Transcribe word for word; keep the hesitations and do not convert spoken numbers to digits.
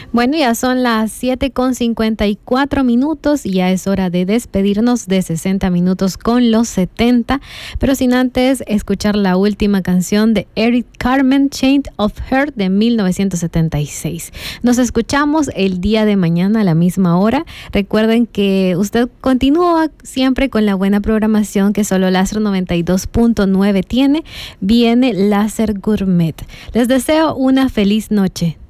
Bueno, ya son las siete con cincuenta y cuatro minutos y ya es hora de despedirnos de sesenta minutos con los setenta, pero sin antes escuchar la última canción de Eric Carmen, Chained of Heart, de mil novecientos setenta y seis. Nos escuchamos el día de mañana a la misma hora. Recuerden que usted continúa siempre con la buena programación que solo Láser noventa y dos punto nueve tiene. Viene Láser Gourmet. Les deseo una feliz noche.